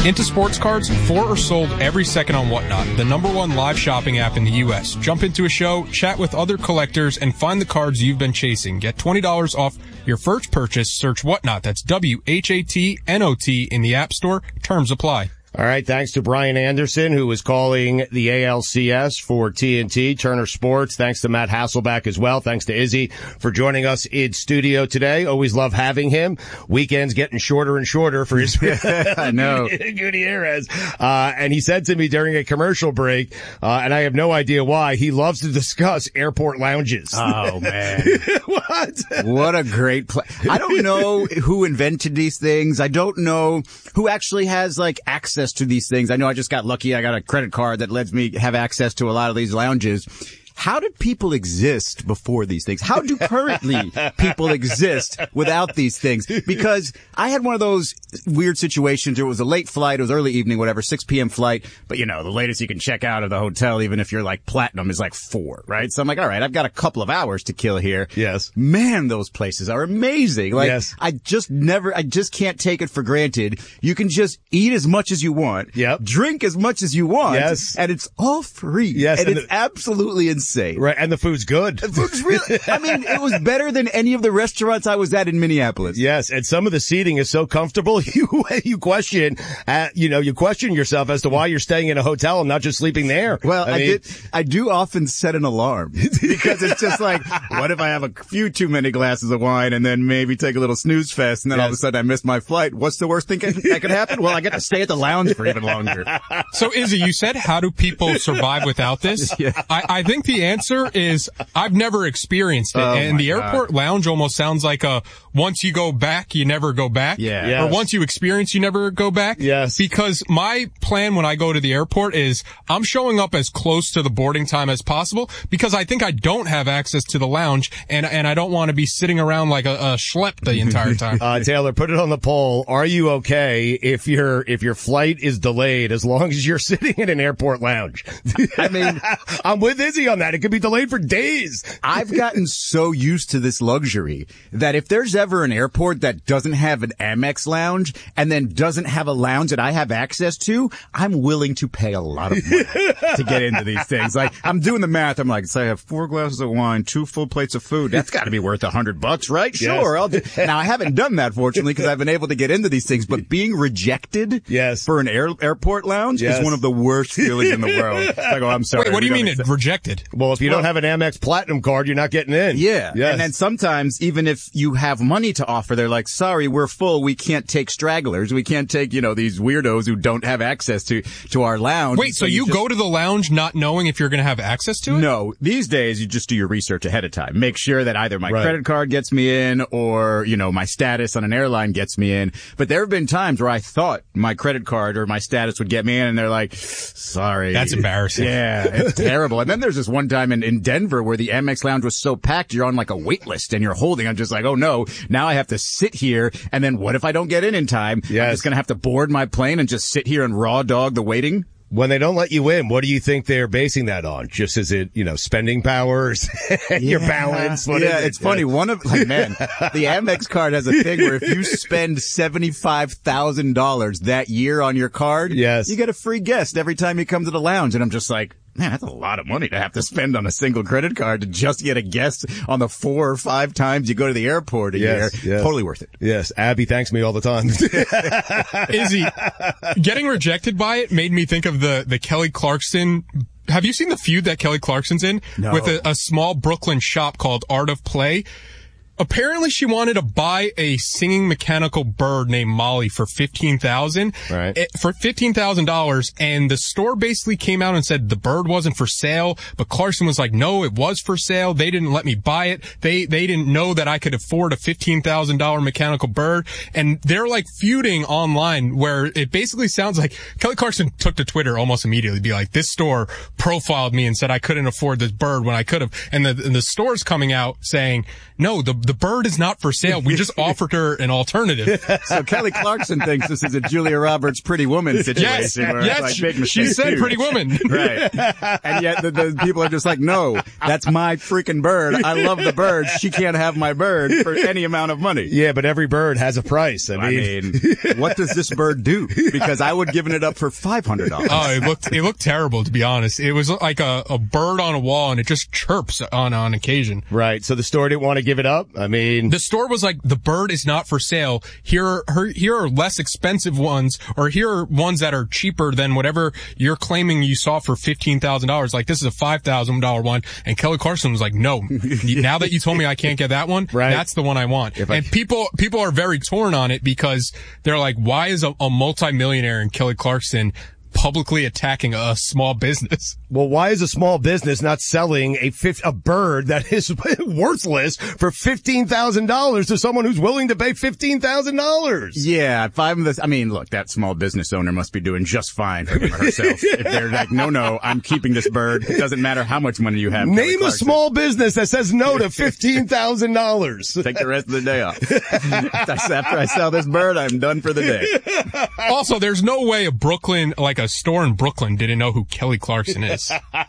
Into sports cards, for or sold every second on Whatnot, the #1 live shopping app in the U.S. Jump into a show, chat with other collectors, and find the cards you've been chasing. Get $20 off your first purchase. Search Whatnot. That's WHATNOT in the App Store. Terms apply. All right, thanks to Brian Anderson, who was calling the ALCS for TNT, Turner Sports. Thanks to Matt Hasselback as well. Thanks to Izzy for joining us in studio today. Always love having him. Weekends getting shorter and shorter for his I know. Gutierrez. And he said to me during a commercial break, and I have no idea why, he loves to discuss airport lounges. Oh, man. What? What a great I don't know who invented these things. I don't know who actually has, like, access to these things. I know I just got lucky. I got a credit card that lets me have access to a lot of these lounges. How did people exist before these things? How do currently people exist without these things? Because I had one of those weird situations. It was a late flight. It was early evening, whatever, 6 p.m. flight. But, you know, the latest you can check out of the hotel, even if you're like platinum, is like 4, right? So I'm like, all right, I've got a couple of hours to kill here. Yes. Man, those places are amazing. Like, yes. I just can't take it for granted. You can just eat as much as you want. Yep. Drink as much as you want. Yes. And it's all free. Yes. And it's absolutely insane. Right, and the food's good. The food's really, I mean, it was better than any of the restaurants I was at in Minneapolis. Yes, and some of the seating is so comfortable, you question yourself as to why you're staying in a hotel and not just sleeping there. Well, I do often set an alarm because it's just like, what if I have a few too many glasses of wine and then maybe take a little snooze fest and then all of a sudden I miss my flight? What's the worst thing that could happen? Well, I get to stay at the lounge for even longer. So, Izzy, you said, how do people survive without this? Yeah. I think the answer is I've never experienced it. And the airport lounge almost sounds like a once you go back, you never go back. Yeah. Yes. Or once you experience, you never go back. Yes. Because my plan when I go to the airport is I'm showing up as close to the boarding time as possible because I think I don't have access to the lounge and I don't want to be sitting around like a schlep the entire time. Taylor, put it on the poll. Are you okay if your flight is delayed as long as you're sitting in an airport lounge? I mean, I'm with Izzy on that. It could be delayed for days. I've gotten so used to this luxury that if there's ever an airport that doesn't have an Amex lounge and then doesn't have a lounge that I have access to, I'm willing to pay a lot of money to get into these things. Like, I'm doing the math. I'm like, so I have 4 glasses of wine, 2 full plates of food. That's got to be worth $100, right? Yes. Sure. I'll do. Now, I haven't done that, fortunately, because I've been able to get into these things, but being rejected for an airport lounge is one of the worst feelings in the world. I go, I'm sorry. Wait, what do you mean it's rejected? Well, if you don't have an Amex Platinum card, you're not getting in. Yeah. Yes. And then sometimes, even if you have money to offer, they're like, sorry, we're full. We can't take stragglers. We can't take, these weirdos who don't have access to our lounge. Wait, so you go to the lounge not knowing if you're going to have access to it? No. These days, you just do your research ahead of time. Make sure that either my credit card gets me in or, my status on an airline gets me in. But there have been times where I thought my credit card or my status would get me in, and they're like, sorry. That's embarrassing. Yeah, it's terrible. And then there's this one time in Denver where the Amex lounge was so packed, you're on like a wait list and you're holding. I'm just like, oh no, now I have to sit here. And then what if I don't get in time? Yes. I'm just going to have to board my plane and just sit here and raw dog the waiting. When they don't let you in, what do you think they're basing that on? Just is it, spending powers, your balance? What is it? It's funny. The Amex card has a thing where if you spend $75,000 that year on your card, you get a free guest every time you come to the lounge. And I'm just like, man, that's a lot of money to have to spend on a single credit card to just get a guest on the 4 or 5 times you go to the airport a year. Yes. Totally worth it. Yes. Abby thanks me all the time. Izzy, getting rejected by it made me think of the Kelly Clarkson. Have you seen the feud that Kelly Clarkson's in? No. With a small Brooklyn shop called Art of Play? Apparently she wanted to buy a singing mechanical bird named Molly for $15,000. Right. For $15,000, and the store basically came out and said the bird wasn't for sale, but Clarkson was like, no, it was for sale. They didn't let me buy it. They didn't know that I could afford a $15,000 mechanical bird. And they're like feuding online where it basically sounds like Kelly Clarkson took to Twitter almost immediately to be like, this store profiled me and said I couldn't afford this bird when I could have. And the store's coming out saying, no, the the bird is not for sale. We just offered her an alternative. So Kelly Clarkson thinks this is a Julia Roberts Pretty Woman situation. Yes, like, big she said huge. Pretty Woman. Right. And yet the people are just like, no, that's my freaking bird. I love the bird. She can't have my bird for any amount of money. Yeah, but every bird has a price. I mean, what does this bird do? Because I would have given it up for $500. Oh, it looked terrible, to be honest. It was like a bird on a wall, and it just chirps on occasion. Right. So the store didn't want to give it up? I mean, the store was like, the bird is not for sale. Here are less expensive ones, or here are ones that are cheaper than whatever you're claiming you saw for $15,000. Like, this is a $5,000 one. And Kelly Clarkson was like, no, now that you told me I can't get that one, right, that's the one I want. And people are very torn on it because they're like, why is a multimillionaire in Kelly Clarkson publicly attacking a small business? Well, why is a small business not selling a bird that is worthless for $15,000 to someone who's willing to pay $15,000? Yeah, if I'm this, I mean, look, that small business owner must be doing just fine for him or herself. If they're like, no, I'm keeping this bird. It doesn't matter how much money you have. Name a small business that says no to $15,000. Take the rest of the day off. After I sell this bird, I'm done for the day. Also, there's no way a store in Brooklyn didn't know who Kelly Clarkson is.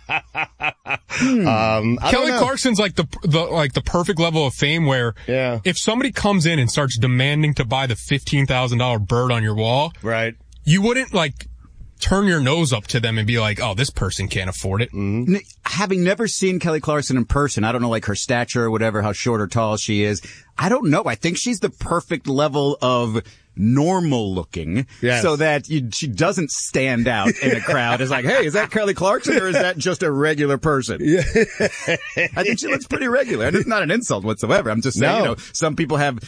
Kelly Clarkson's like the perfect level of fame where if somebody comes in and starts demanding to buy the $15,000 bird on your wall, right, you wouldn't like turn your nose up to them and be like, oh, this person can't afford it. Mm-hmm. Having never seen Kelly Clarkson in person, I don't know like her stature or whatever, how short or tall she is. I don't know. I think she's the perfect level of normal looking, so that she doesn't stand out in a crowd. It's like, hey, is that Kelly Clarkson or is that just a regular person? Yeah. I think she looks pretty regular. And it's not an insult whatsoever. I'm just saying, some people have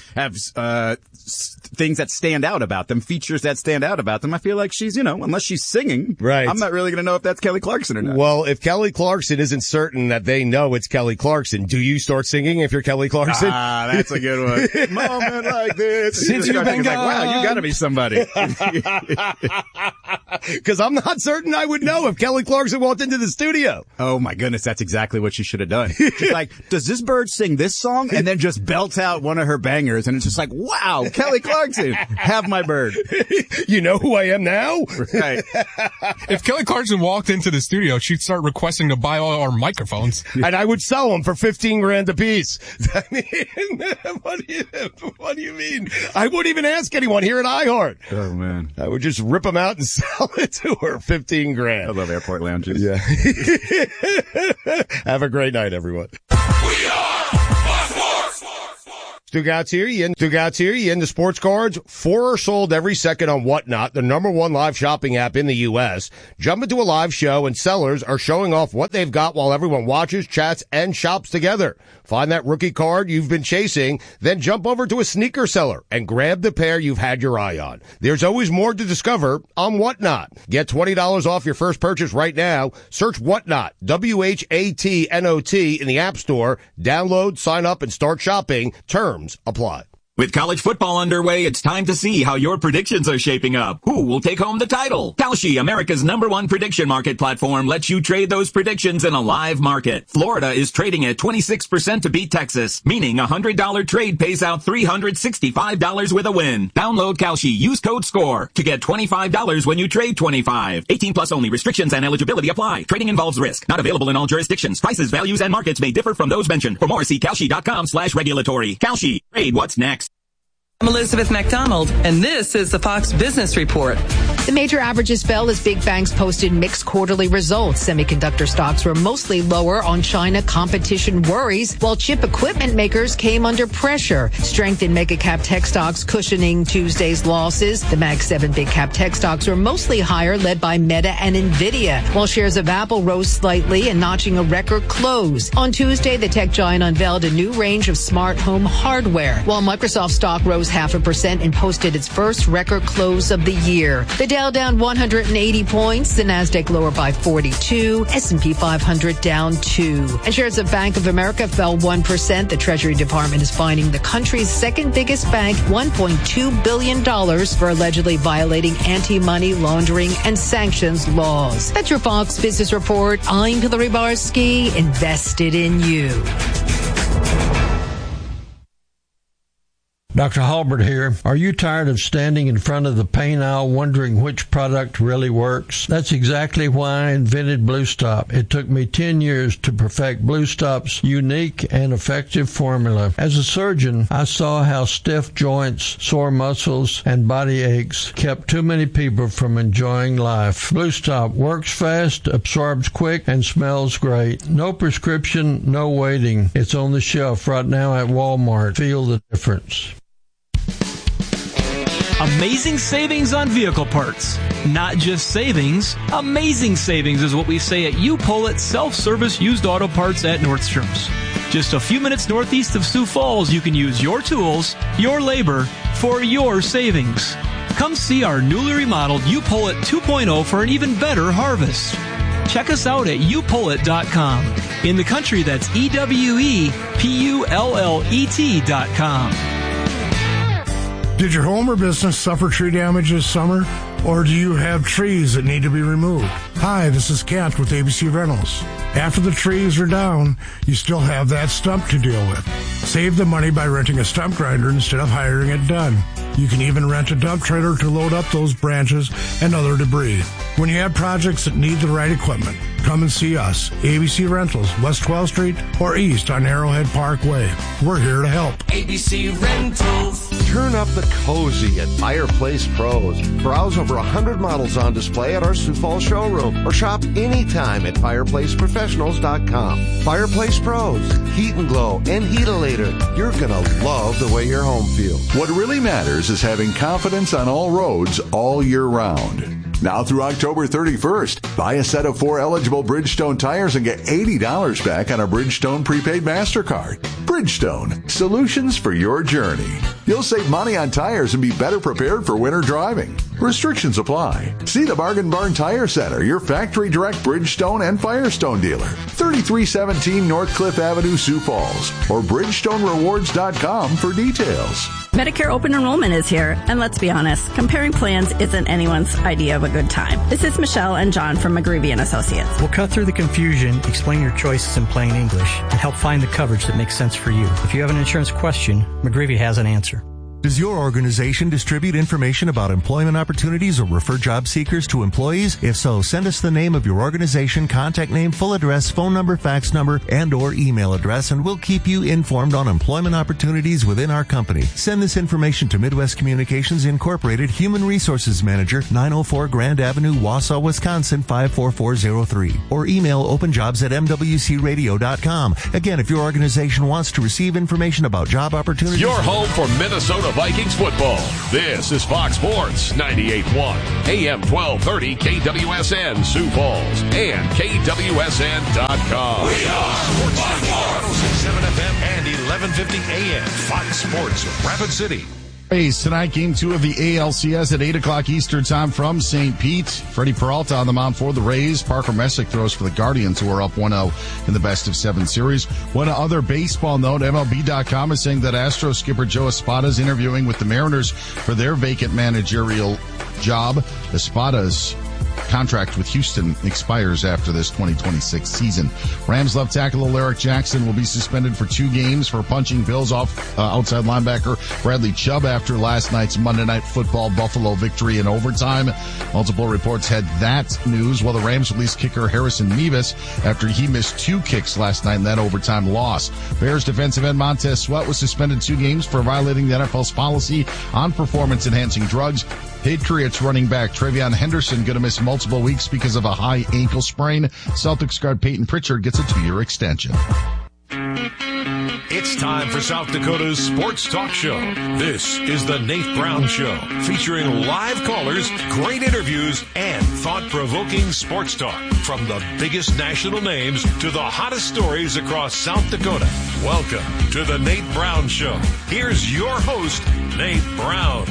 things that stand out about them, features that stand out about them. I feel like she's, unless she's singing, right, I'm not really going to know if that's Kelly Clarkson or not. Well, if Kelly Clarkson isn't certain that they know it's Kelly Clarkson, do you start singing if you're Kelly Clarkson? Ah, that's a good one. Moment like this. Since you've been gone. Like, wow, you gotta be somebody. Because I'm not certain I would know if Kelly Clarkson walked into the studio. Oh my goodness, that's exactly what she should have done. She's like, does this bird sing this song? And then just belt out one of her bangers. And it's just like, wow, Kelly Clarkson, have my bird. You know who I am now? Right. If Kelly Clarkson walked into the studio, she'd start requesting to buy all our microphones. And I would sell them for $15,000 a piece. I mean, what do you mean? I wouldn't even ask anyone here at iHeart. Oh man. I would just rip them out and sell it to her. $15,000. I love airport lounges. Yeah. Have a great night, everyone. We are Sports. Stugatz here. You into sports cards? 4 are sold every second on Whatnot, the #1 live shopping app in the U.S. Jump into a live show and sellers are showing off what they've got while everyone watches, chats, and shops together. Find that rookie card you've been chasing, then jump over to a sneaker seller and grab the pair you've had your eye on. There's always more to discover on Whatnot. Get $20 off your first purchase right now. Search Whatnot, WHATNOT in the App Store. Download, sign up, and start shopping. Terms apply. With college football underway, it's time to see how your predictions are shaping up. Who will take home the title? Kalshi, America's #1 prediction market platform, lets you trade those predictions in a live market. Florida is trading at 26% to beat Texas, meaning a $100 trade pays out $365 with a win. Download Kalshi, use code SCORE to get $25 when you trade 25. 18 plus only. Restrictions and eligibility apply. Trading involves risk. Not available in all jurisdictions. Prices, values, and markets may differ from those mentioned. For more, see Kalshi.com/regulatory. Kalshi, trade what's next. I'm Elizabeth McDonald, and this is the Fox Business Report. The major averages fell as big banks posted mixed quarterly results. Semiconductor stocks were mostly lower on China competition worries, while chip equipment makers came under pressure. Strength in mega-cap tech stocks cushioning Tuesday's losses. The Mag 7 big-cap tech stocks were mostly higher, led by Meta and Nvidia, while shares of Apple rose slightly and notching a record close. On Tuesday, the tech giant unveiled a new range of smart home hardware, while Microsoft stock rose 0.5% and posted its first record close of the year. The Dow down 180 points, the Nasdaq lower by 42, S&P 500 down 2. And shares of Bank of America fell 1%. The Treasury Department is fining the country's second biggest bank $1.2 billion for allegedly violating anti-money laundering and sanctions laws. That's your Fox Business Report. I'm Hillary Barsky, invested in you. Dr. Halbert here. Are you tired of standing in front of the paint aisle wondering which product really works? That's exactly why I invented Blue Stop. It took me 10 years to perfect Blue Stop's unique and effective formula. As a surgeon, I saw how stiff joints, sore muscles, and body aches kept too many people from enjoying life. Blue Stop works fast, absorbs quick, and smells great. No prescription, no waiting. It's on the shelf right now at Walmart. Feel the difference. Amazing savings on vehicle parts. Not just savings, amazing savings is what we say at U-Pull-It Self-Service Used Auto Parts at Nordstrom's. Just a few minutes northeast of Sioux Falls, you can use your tools, your labor, for your savings. Come see our newly remodeled U-Pull-It 2.0 for an even better harvest. Check us out at upullet.com. In the country, that's EWEPULLET.com. Did your home or business suffer tree damage this summer? Or do you have trees that need to be removed? Hi, this is Kent with ABC Rentals. After the trees are down, you still have that stump to deal with. Save the money by renting a stump grinder instead of hiring it done. You can even rent a dump trailer to load up those branches and other debris. When you have projects that need the right equipment, come and see us. ABC Rentals, West 12th Street or east on Arrowhead Parkway. We're here to help. ABC Rentals. Turn up the cozy at Fireplace Pros. Browse over 100 models on display at our Sioux Falls showroom or shop anytime at fireplaceprofessionals.com. Fireplace Pros, Heat and Glow and Heatalator. You're going to love the way your home feels. What really matters is having confidence on all roads all year round. Now through October 31st, buy a set of 4 eligible Bridgestone tires and get $80 back on a Bridgestone prepaid MasterCard. Bridgestone, solutions for your journey. You'll save money on tires and be better prepared for winter driving. Restrictions apply. See the Bargain Barn Tire Center, your factory direct Bridgestone and Firestone dealer. 3317 North Cliff Avenue, Sioux Falls, or BridgestoneRewards.com for details. Medicare open enrollment is here, and let's be honest, comparing plans isn't anyone's idea of a good time. This is Michelle and John from McGreevy & Associates. We'll cut through the confusion, explain your choices in plain English, and help find the coverage that makes sense for you. If you have an insurance question, McGreevy has an answer. Does your organization distribute information about employment opportunities or refer job seekers to employees? If so, send us the name of your organization, contact name, full address, phone number, fax number, and or email address, and we'll keep you informed on employment opportunities within our company. Send this information to Midwest Communications Incorporated, Human Resources Manager, 904 Grand Avenue, Wausau, Wisconsin, 54403. Or email openjobs@mwcradio.com. Again, if your organization wants to receive information about job opportunities... Your home for Minnesota Vikings football. This is Fox Sports 98.1 AM 1230 KWSN Sioux Falls and KWSN.com. We are Fox Sports 106.7 FM and 1150 AM Fox Sports Rapid City. Rays tonight, game 2 of the ALCS at 8 o'clock Eastern time from St. Pete. Freddie Peralta on the mound for the Rays. Parker Messick throws for the Guardians, who are up 1-0 in the best-of-7 series. One other baseball note, MLB.com is saying that Astros skipper Joe Espada is interviewing with the Mariners for their vacant managerial job. Espada's contract with Houston expires after this 2026 season. Rams left tackle Alaric Jackson will be suspended for 2 games for punching Bills off outside linebacker Bradley Chubb after last night's Monday Night Football Buffalo victory in overtime. Multiple reports had that news, while the Rams released kicker Harrison Mevis after he missed 2 kicks last night in that overtime loss. Bears defensive end Montez Sweat was suspended 2 games for violating the NFL's policy on performance-enhancing drugs. Patriots running back Travion Henderson going to miss multiple weeks because of a high ankle sprain. Celtics guard Peyton Pritchard gets a 2-year extension. It's time for South Dakota's Sports Talk Show. This is the Nate Brown Show, featuring live callers, great interviews, and thought-provoking sports talk. From the biggest national names to the hottest stories across South Dakota. Welcome to the Nate Brown Show. Here's your host, Nate Brown.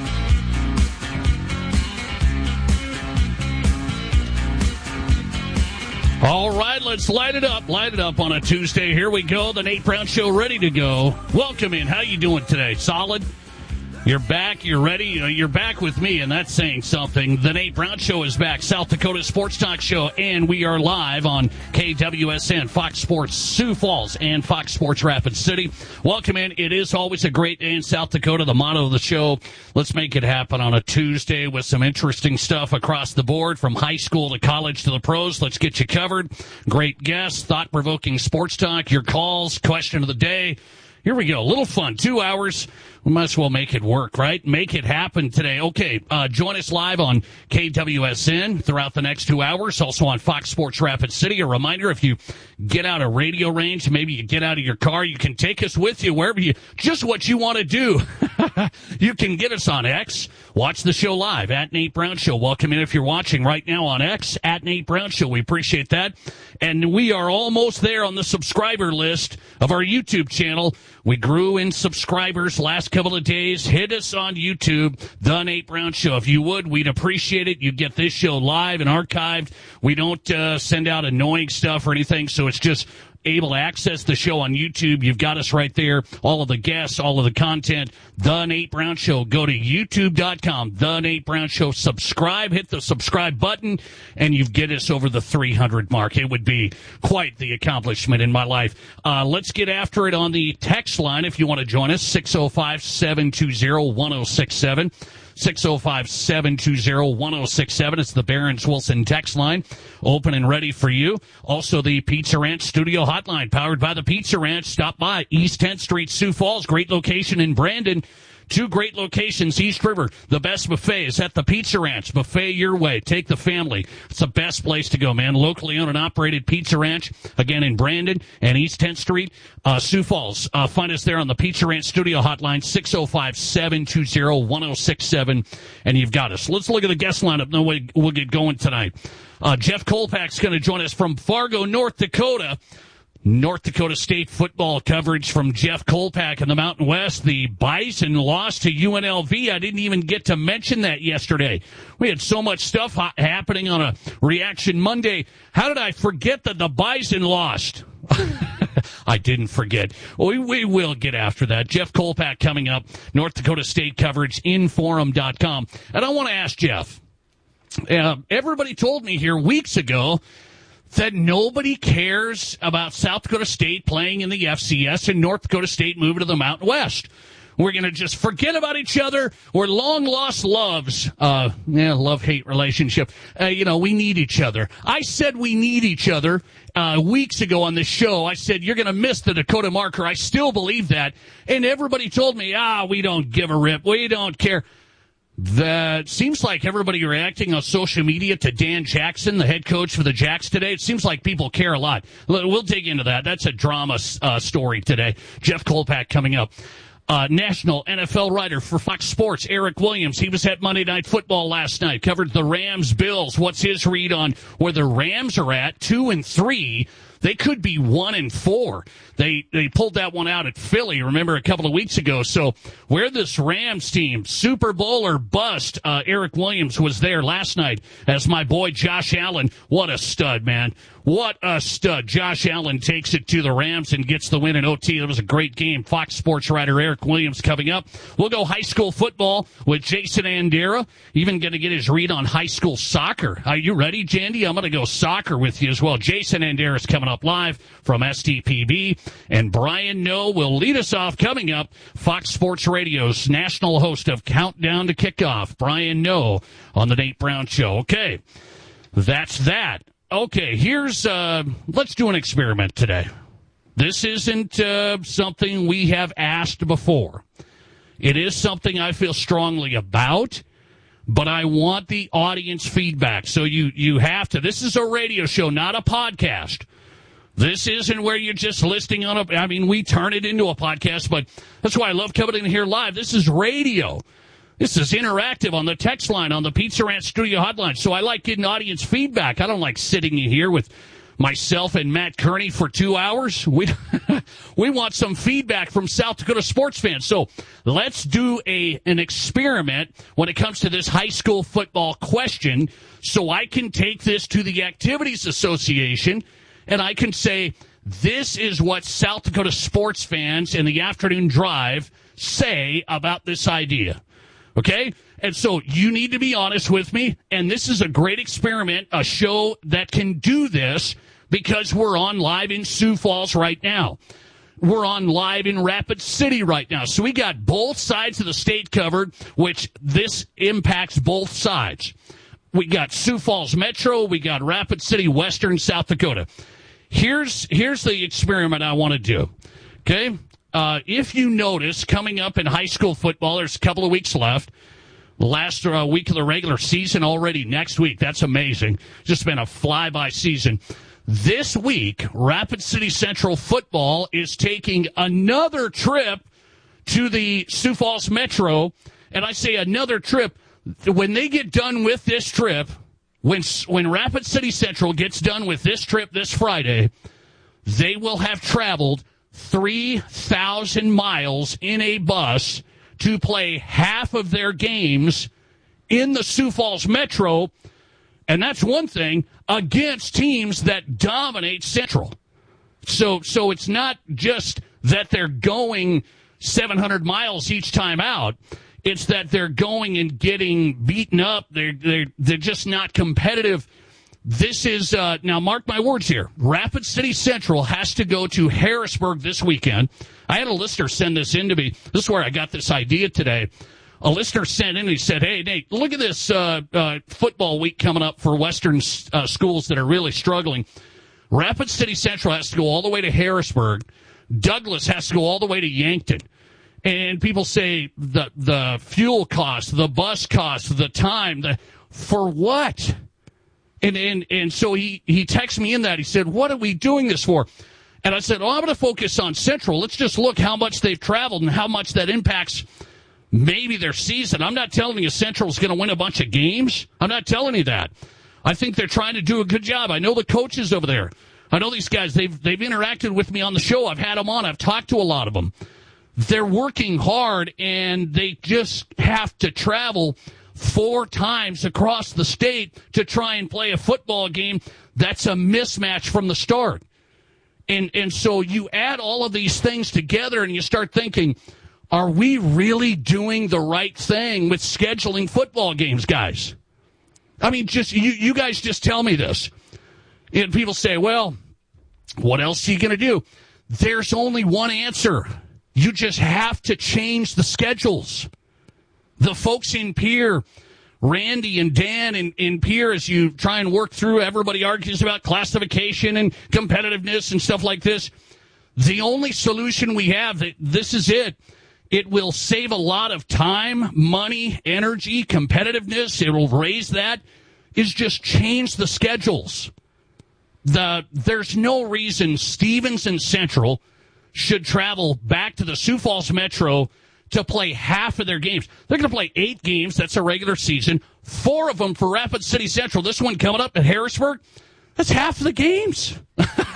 All right, let's light it up. Light it up on a Tuesday. Here we go. The Nate Brown Show ready to go. Welcome in. How you doing today? Solid? You're back. You're ready. You're back with me, and that's saying something. The Nate Brown Show is back. South Dakota Sports Talk Show, and we are live on KWSN, Fox Sports Sioux Falls, and Fox Sports Rapid City. Welcome in. It is always a great day in South Dakota. The motto of the show, let's make it happen on a Tuesday with some interesting stuff across the board, from high school to college to the pros. Let's get you covered. Great guests, thought-provoking sports talk, your calls, question of the day. Here we go. A little fun. 2 hours. We might as well make it work, right? Make it happen today. Okay, join us live on KWSN throughout the next 2 hours. Also on Fox Sports Rapid City. A reminder, if you get out of radio range, maybe you get out of your car, you can take us with you wherever you, just what you want to do. You can get us on X. Watch the show live at Nate Brown Show. Welcome in if you're watching right now on X at Nate Brown Show. We appreciate that. And we are almost there on the subscriber list of our YouTube channel. We grew in subscribers last couple of days. Hit us on YouTube, The Nate Brown Show. If you would, we'd appreciate it. You get this show live and archived. We don't send out annoying stuff or anything, so it's just able to access the show on YouTube. You've got us right there. All of the guests, all of the content. The Nate Brown Show. Go to youtube.com. The Nate Brown Show. Subscribe. Hit the subscribe button, and you get us over the 300 mark. It would be quite the accomplishment in my life. Let's get after it on the text line if you want to join us. 605-720-1067. 605-720-1067. It's the Barron's Wilson text line, open and ready for you. Also, the Pizza Ranch studio hotline, powered by the Pizza Ranch. Stop by East 10th Street, Sioux Falls. Great location in Brandon. 2 great locations, East River. The best buffet is at the Pizza Ranch. Buffet your way. Take the family. It's the best place to go, man. Locally owned and operated Pizza Ranch, again in Brandon and East 10th Street, Sioux Falls. Find us there on the Pizza Ranch studio hotline, 605-720-1067, and you've got us. Let's look at the guest lineup, then we'll get going tonight. Jeff Kolpack's going to join us from Fargo, North Dakota. North Dakota State football coverage from Jeff Kolpack in the Mountain West. The Bison lost to UNLV. I didn't even get to mention that yesterday. We had so much stuff happening on a Reaction Monday. How did I forget that the Bison lost? I didn't forget. We will get after that. Jeff Kolpack coming up. North Dakota State coverage, Inforum.com. And I want to ask Jeff, everybody told me here weeks ago that nobody cares about South Dakota State playing in the FCS and North Dakota State moving to the Mountain West. We're going to just forget about each other. We're long-lost loves. Love-hate relationship. We need each other. I said we need each other weeks ago on this show. I said, you're going to miss the Dakota Marker. I still believe that. And everybody told me, we don't give a rip. We don't care. That seems like everybody reacting on social media to Dan Jackson, the head coach for the Jacks today. It seems like people care a lot. We'll dig into that. That's a drama story today. Jeff Kolpack coming up. National NFL writer for Fox Sports, Eric Williams. He was at Monday Night Football last night, covered the Rams-Bills. What's his read on where the Rams are at, 2-3? They could be 1-4. They pulled that one out at Philly, remember, a couple of weeks ago. So where this Rams team, Super Bowl or bust, Eric Williams was there last night as my boy Josh Allen. What a stud, man. What a stud. Josh Allen takes it to the Rams and gets the win in OT. That was a great game. Fox Sports writer Eric Williams coming up. We'll go high school football with Jason Andera. Even going to get his read on high school soccer. Are you ready, Jandy? I'm going to go soccer with you as well. Jason Andera is coming up live from STPB. And Brian Noe will lead us off coming up. Fox Sports Radio's national host of Countdown to Kickoff. Brian Noe on the Nate Brown Show. Okay, that's that. Okay, here's, let's do an experiment today. This isn't something we have asked before. It is something I feel strongly about, but I want the audience feedback. So you have to, this is a radio show, not a podcast. This isn't where you're just listening on we turn it into a podcast, but that's why I love coming in here live. This is radio. This is interactive on the text line, on the Pizza Ranch studio hotline. So I like getting audience feedback. I don't like sitting here with myself and Matt Kearney for 2 hours. We want some feedback from South Dakota sports fans. So let's do an experiment when it comes to this high school football question, so I can take this to the Activities Association and I can say, this is what South Dakota sports fans in the afternoon drive say about this idea. Okay? And so you need to be honest with me, and this is a great experiment, a show that can do this because we're on live in Sioux Falls right now. We're on live in Rapid City right now. So we got both sides of the state covered, which this impacts both sides. We got Sioux Falls Metro, we got Rapid City, Western South Dakota. Here's the experiment I want to do. Okay? If you notice, coming up in high school football, there's a couple of weeks left. The last week of the regular season already next week. That's amazing. Just been a flyby season. This week, Rapid City Central football is taking another trip to the Sioux Falls Metro. And I say another trip. When they get done with this trip, when Rapid City Central gets done with this trip this Friday, they will have traveled 3,000 miles in a bus to play half of their games in the Sioux Falls Metro. And that's one thing, against teams that dominate Central. So it's not just that they're going 700 miles each time out. It's that they're going and getting beaten up. They're just not competitive. This is, now mark my words here, Rapid City Central has to go to Harrisburg this weekend. I had a listener send this in to me. This is where I got this idea today. A listener sent in and he said, hey, Nate, look at this football week coming up for Western schools that are really struggling. Rapid City Central has to go all the way to Harrisburg. Douglas has to go all the way to Yankton. And people say the fuel cost, the bus cost, the time, for what? And so he texted me in that. He said, what are we doing this for? And I said, I'm going to focus on Central. Let's just look how much they've traveled and how much that impacts maybe their season. I'm not telling you Central's going to win a bunch of games. I'm not telling you that. I think they're trying to do a good job. I know the coaches over there. I know these guys. They've interacted with me on the show. I've had them on. I've talked to a lot of them. They're working hard, and they just have to travel 4 times across the state to try and play a football game that's a mismatch from the start. And so you add all of these things together and you start thinking, are we really doing the right thing with scheduling football games, guys? I mean, just you guys just tell me this. And people say, well, what else are you going to do? There's only one answer. You just have to change the schedules. The folks in Pierre, Randy and Dan in Pierre, as you try and work through, everybody argues about classification and competitiveness and stuff like this. The only solution we have, this is it. It will save a lot of time, money, energy, competitiveness. It will raise that, is just change the schedules. There's no reason Stevens and Central should travel back to the Sioux Falls Metro to play half of their games. They're going to play 8 games. That's a regular season. 4 of them for Rapid City Central. This one coming up at Harrisburg. That's half of the games.